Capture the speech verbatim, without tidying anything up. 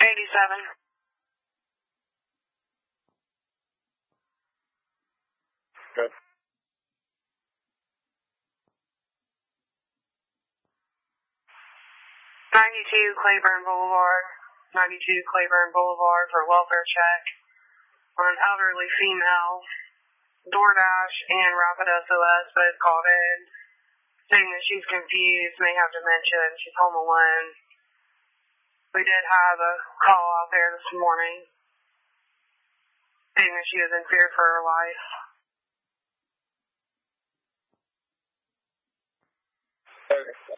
eighty-seven. Good. ninety-two Claiborne Boulevard. ninety-two Claiborne Boulevard for welfare check on an elderly female. DoorDash and Rapid S O S both called in, saying that she's confused, may have dementia, and she's home alone. We did have a call out there this morning, saying that she was in fear for her life. Okay.